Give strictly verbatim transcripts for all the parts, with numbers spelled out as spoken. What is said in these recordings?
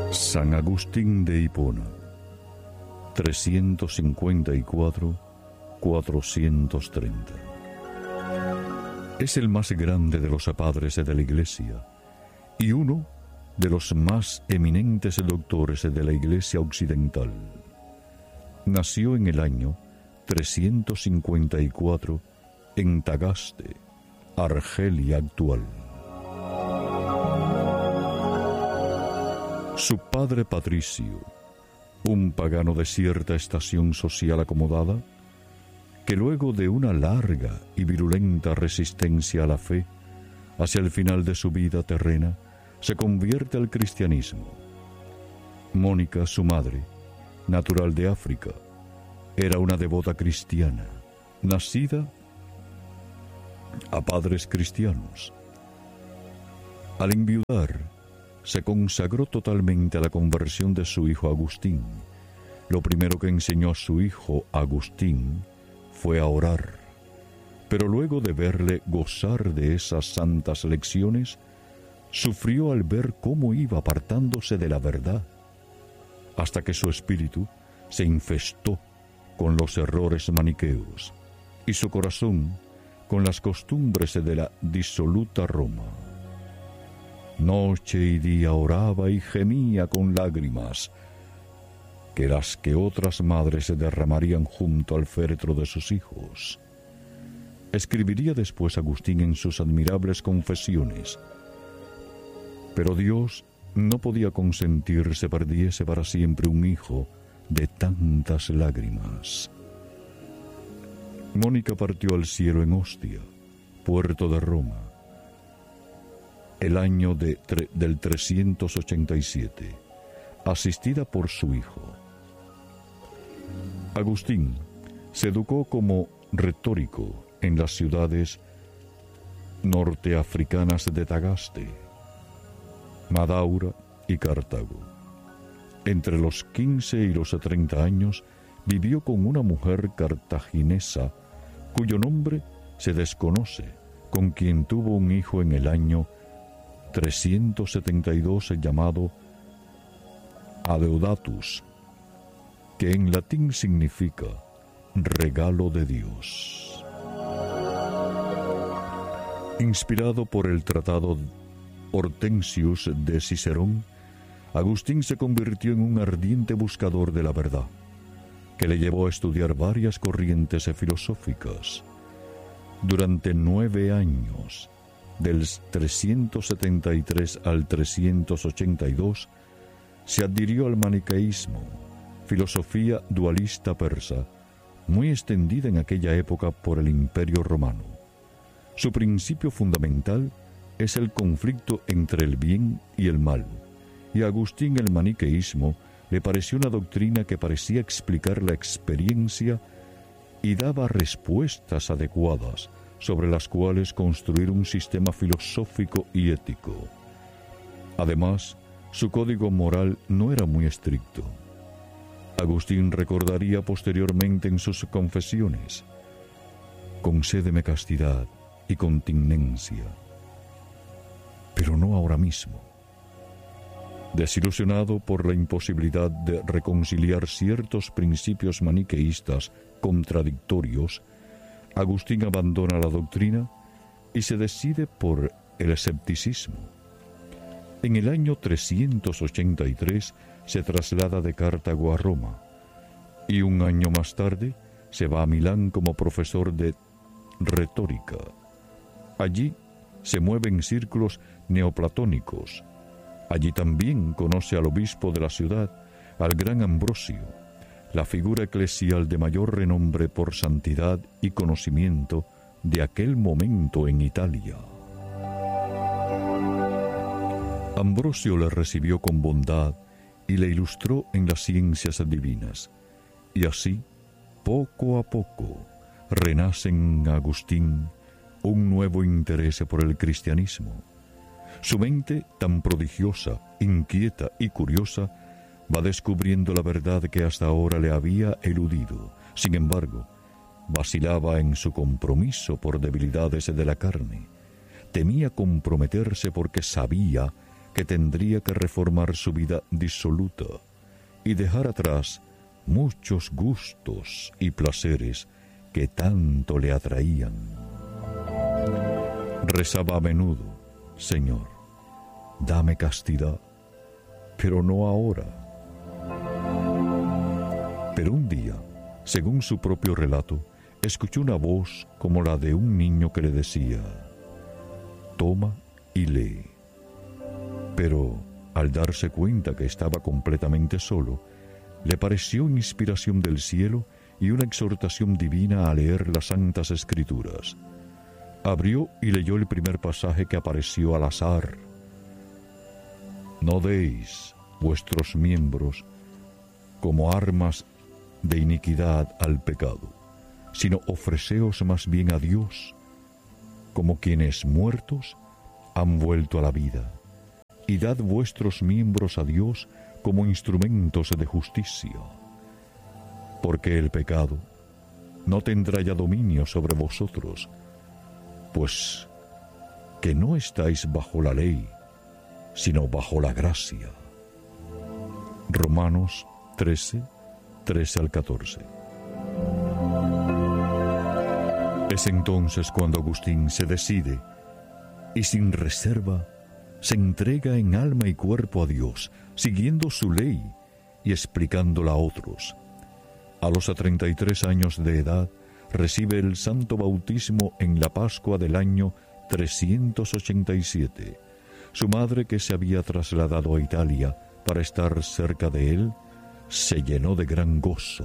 San Agustín de Hipona, trescientos cincuenta y cuatro a cuatrocientos treinta. Es el más grande de los padres de la Iglesia y uno de los más eminentes doctores de la Iglesia occidental. Nació en el año trescientos cincuenta y cuatro en Tagaste, Argelia actual. Su padre Patricio, un pagano de cierta estación social acomodada, que luego de una larga y virulenta resistencia a la fe, hacia el final de su vida terrena, se convierte al cristianismo. Mónica, su madre, natural de África, era una devota cristiana, nacida a padres cristianos. Al enviudar, se consagró totalmente a la conversión de su hijo Agustín. Lo primero que enseñó a su hijo Agustín fue a orar, pero luego de verle gozar de esas santas lecciones, sufrió al ver cómo iba apartándose de la verdad, hasta que su espíritu se infestó con los errores maniqueos y su corazón con las costumbres de la disoluta Roma. Noche y día oraba y gemía con lágrimas, que las que otras madres se derramarían junto al féretro de sus hijos. Escribiría después Agustín en sus admirables confesiones: pero Dios no podía consentir se perdiese para siempre un hijo de tantas lágrimas. Mónica partió al cielo en Ostia, puerto de Roma, el año de tre- del trescientos ochenta y siete, asistida por su hijo. Agustín se educó como retórico en las ciudades norteafricanas de Tagaste, Madaura y Cartago. Entre los quince y los treinta años vivió con una mujer cartaginesa cuyo nombre se desconoce, con quien tuvo un hijo en el año trescientos setenta y dos llamado Adeodatus, que en latín significa regalo de Dios. Inspirado por el tratado Hortensius de Cicerón, Agustín se convirtió en un ardiente buscador de la verdad, que le llevó a estudiar varias corrientes filosóficas. Durante nueve años, del trescientos setenta y tres al trescientos ochenta y dos, se adhirió al maniqueísmo, filosofía dualista persa, muy extendida en aquella época por el Imperio Romano. Su principio fundamental es el conflicto entre el bien y el mal, y a Agustín el maniqueísmo le pareció una doctrina que parecía explicar la experiencia y daba respuestas adecuadas sobre las cuales construir un sistema filosófico y ético. Además, su código moral no era muy estricto. Agustín recordaría posteriormente en sus confesiones: concédeme castidad y continencia, pero no ahora mismo. Desilusionado por la imposibilidad de reconciliar ciertos principios maniqueístas contradictorios, Agustín abandona la doctrina y se decide por el escepticismo. En el año trescientos ochenta y tres se traslada de Cartago a Roma y un año más tarde se va a Milán como profesor de retórica. Allí se mueve en círculos neoplatónicos. Allí también conoce al obispo de la ciudad, al gran Ambrosio, la figura eclesial de mayor renombre por santidad y conocimiento de aquel momento en Italia. Ambrosio le recibió con bondad y le ilustró en las ciencias divinas, y así, poco a poco, renace en Agustín un nuevo interés por el cristianismo. Su mente, tan prodigiosa, inquieta y curiosa, va descubriendo la verdad que hasta ahora le había eludido. Sin embargo, vacilaba en su compromiso por debilidades de la carne. Temía comprometerse porque sabía que tendría que reformar su vida disoluta y dejar atrás muchos gustos y placeres que tanto le atraían. Rezaba a menudo: Señor, dame castidad, pero no ahora. Pero un día, según su propio relato, escuchó una voz como la de un niño que le decía: toma y lee. Pero al darse cuenta que estaba completamente solo, le pareció inspiración del cielo y una exhortación divina a leer las Santas Escrituras. Abrió y leyó el primer pasaje que apareció al azar: no deis vuestros miembros como armas de iniquidad al pecado, sino ofreceos más bien a Dios como quienes muertos han vuelto a la vida, y dad vuestros miembros a Dios como instrumentos de justicia, porque el pecado no tendrá ya dominio sobre vosotros, pues que no estáis bajo la ley, sino bajo la gracia. Romanos trece, trece al catorce. Es entonces cuando Agustín se decide y sin reserva se entrega en alma y cuerpo a Dios, siguiendo su ley y explicándola a otros. A los treinta y tres años de edad recibe el santo bautismo en la Pascua del año trescientos ochenta y siete. Su madre, que se había trasladado a Italia para estar cerca de él, se llenó de gran gozo.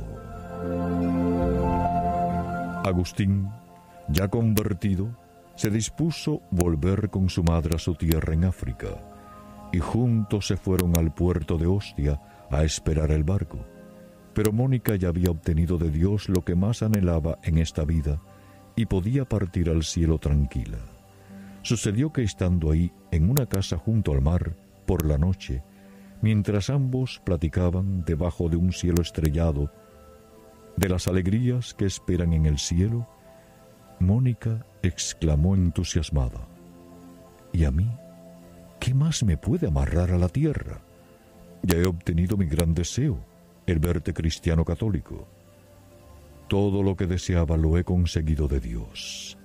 Agustín, ya convertido, se dispuso volver con su madre a su tierra en África, y juntos se fueron al puerto de Ostia a esperar el barco. Pero Mónica ya había obtenido de Dios lo que más anhelaba en esta vida y podía partir al cielo tranquila. Sucedió que estando ahí, en una casa junto al mar, por la noche, mientras ambos platicaban debajo de un cielo estrellado de las alegrías que esperan en el cielo, Mónica exclamó entusiasmada: ¿y a mí? ¿Qué más me puede amarrar a la tierra? Ya he obtenido mi gran deseo, el verte cristiano católico. Todo lo que deseaba lo he conseguido de Dios.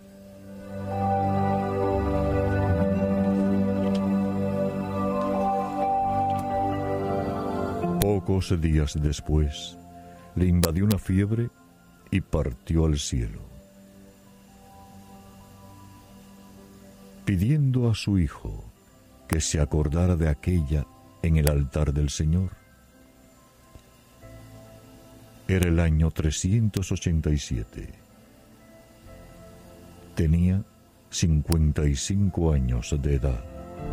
Pocos días después, le invadió una fiebre y partió al cielo, pidiendo a su hijo que se acordara de aquella en el altar del Señor. Era el año trescientos ochenta y siete. Tenía cincuenta y cinco años de edad.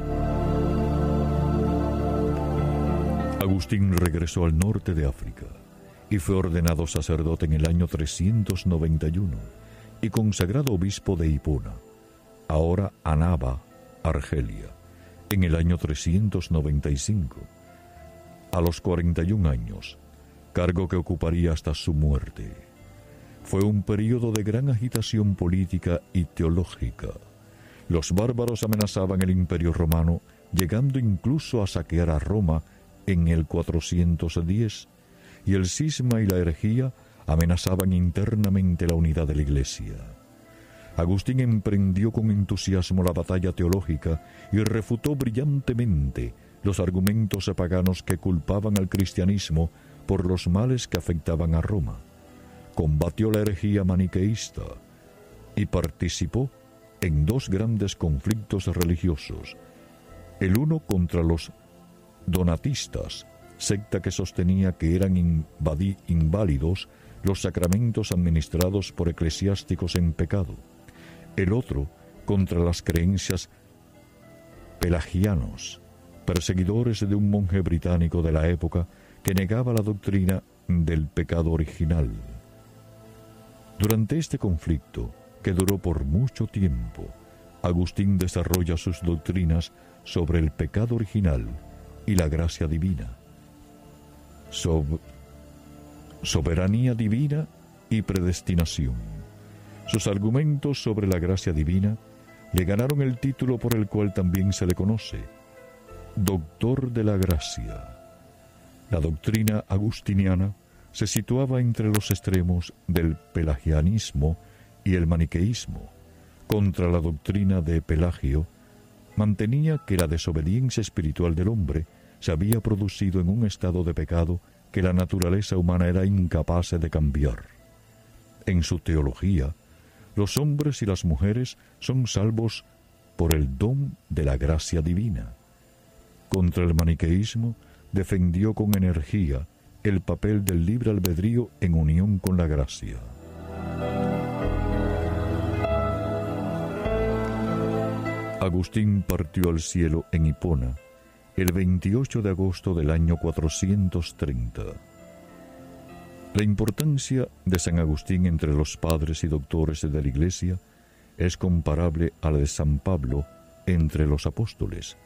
Agustín regresó al norte de África y fue ordenado sacerdote en el año trescientos noventa y uno y consagrado obispo de Hipona, ahora Annaba, Argelia, en el año trescientos noventa y cinco, a los cuarenta y un años, cargo que ocuparía hasta su muerte. Fue un período de gran agitación política y teológica. Los bárbaros amenazaban el Imperio Romano, llegando incluso a saquear a Roma en el cuatrocientos diez, y el cisma y la herejía amenazaban internamente la unidad de la Iglesia. Agustín emprendió con entusiasmo la batalla teológica y refutó brillantemente los argumentos paganos que culpaban al cristianismo por los males que afectaban a Roma. Combatió la herejía maniqueísta y participó en dos grandes conflictos religiosos, el uno contra los donatistas, secta que sostenía que eran invadí, inválidos los sacramentos administrados por eclesiásticos en pecado; el otro contra las creencias pelagianos, perseguidores de un monje británico de la época que negaba la doctrina del pecado original. Durante este conflicto, que duró por mucho tiempo, Agustín desarrolla sus doctrinas sobre el pecado original y la gracia divina, Sob- soberanía divina y predestinación. Sus argumentos sobre la gracia divina le ganaron el título por el cual también se le conoce: doctor de la gracia. La doctrina agustiniana se situaba entre los extremos del pelagianismo y el maniqueísmo. Contra la doctrina de Pelagio, mantenía que la desobediencia espiritual del hombre se había producido en un estado de pecado que la naturaleza humana era incapaz de cambiar. En su teología, los hombres y las mujeres son salvos por el don de la gracia divina. Contra el maniqueísmo, defendió con energía el papel del libre albedrío en unión con la gracia. Agustín partió al cielo en Hipona el veintiocho de agosto del año cuatrocientos treinta. La importancia de San Agustín entre los padres y doctores de la Iglesia es comparable a la de San Pablo entre los apóstoles.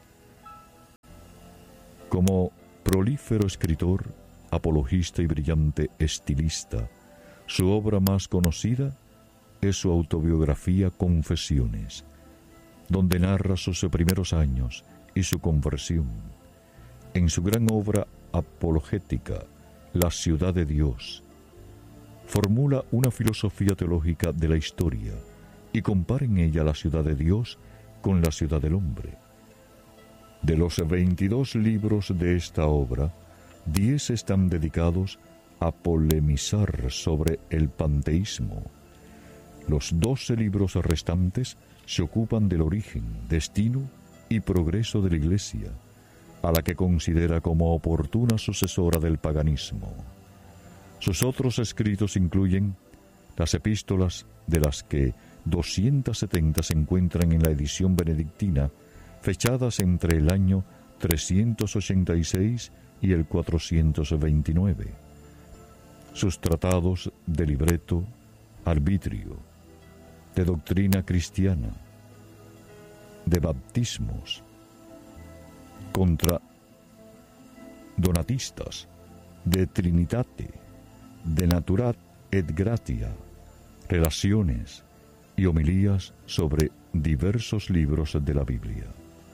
Como prolífero escritor, apologista y brillante estilista, su obra más conocida es su autobiografía Confesiones, donde narra sus primeros años y su conversión. En su gran obra apologética, La ciudad de Dios, formula una filosofía teológica de la historia y compara en ella la ciudad de Dios con la ciudad del hombre. De los veintidós libros de esta obra, diez están dedicados a polemizar sobre el panteísmo. Los doce libros restantes se ocupan del origen, destino y progreso de la Iglesia, a la que considera como oportuna sucesora del paganismo. Sus otros escritos incluyen las epístolas, de las que doscientas setenta se encuentran en la edición benedictina, fechadas entre el año trescientos ochenta y seis y el cuatrocientos veintinueve. Sus tratados de libreto, arbitrio, de doctrina cristiana, de baptismos, contra donatistas, de trinitate, de naturat et gratia, relaciones y homilías sobre diversos libros de la Biblia.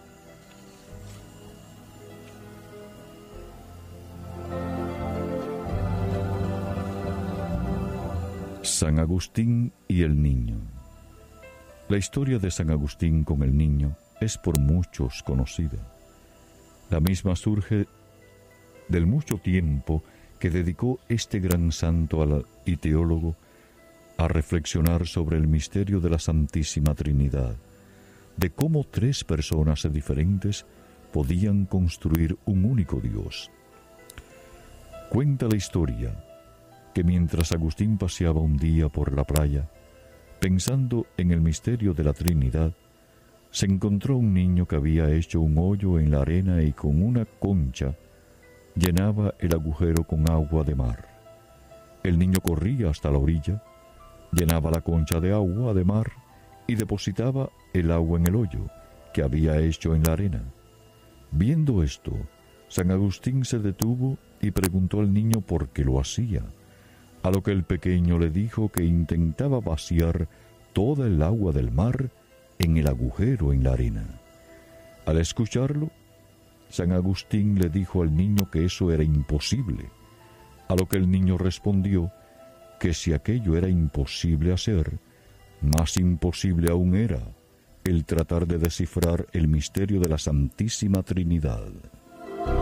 San Agustín y el niño. La historia de San Agustín con el niño es por muchos conocida. La misma surge del mucho tiempo que dedicó este gran santo al, y teólogo a reflexionar sobre el misterio de la Santísima Trinidad, de cómo tres personas diferentes podían construir un único Dios. Cuenta la historia que mientras Agustín paseaba un día por la playa, pensando en el misterio de la Trinidad, se encontró un niño que había hecho un hoyo en la arena y con una concha llenaba el agujero con agua de mar. El niño corría hasta la orilla, llenaba la concha de agua de mar y depositaba el agua en el hoyo que había hecho en la arena. Viendo esto, San Agustín se detuvo y preguntó al niño por qué lo hacía, a lo que el pequeño le dijo que intentaba vaciar toda el agua del mar en el agujero en la arena. Al escucharlo, San Agustín le dijo al niño que eso era imposible, a lo que el niño respondió que si aquello era imposible hacer, más imposible aún era el tratar de descifrar el misterio de la Santísima Trinidad.